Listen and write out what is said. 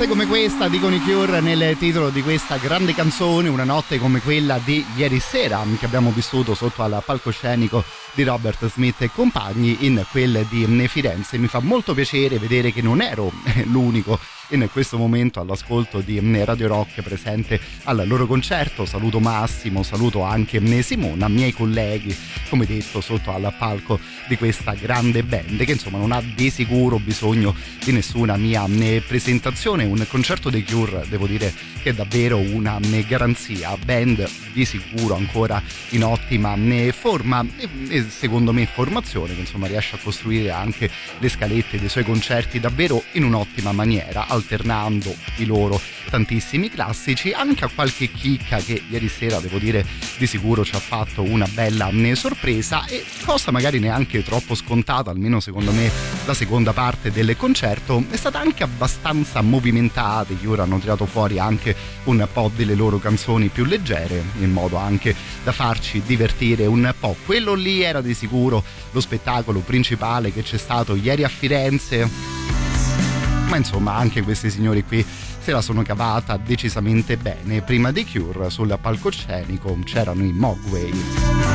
notte come questa, dicono i Cure nel titolo di questa grande canzone, una notte come quella di ieri sera che abbiamo vissuto sotto al palcoscenico di Robert Smith e compagni in quel di Firenze. Mi fa molto piacere vedere che non ero l'unico in questo momento all'ascolto di Radio Rock presente al loro concerto. Saluto Massimo, saluto anche Simona, miei colleghi, come detto, sotto al palco di questa grande band che insomma non ha di sicuro bisogno di nessuna mia presentazione. Un concerto dei Cure, devo dire, che è davvero una garanzia, band di sicuro ancora in ottima forma e secondo me formazione, che insomma riesce a costruire anche le scalette dei suoi concerti davvero in un'ottima maniera, alternando i loro tantissimi classici anche a qualche chicca che ieri sera, devo dire, di sicuro ci ha fatto una bella sorpresa, e cosa magari neanche troppo scontata, almeno secondo me la seconda parte del concerto è stata anche abbastanza movimentata. Ora hanno tirato fuori anche un po' delle loro canzoni più leggere, in modo anche da farci divertire un po'. Quello lì era di sicuro lo spettacolo principale che c'è stato ieri a Firenze, ma insomma anche questi signori qui se la sono cavata decisamente bene. Prima dei Cure sul palcoscenico c'erano i Mogwai.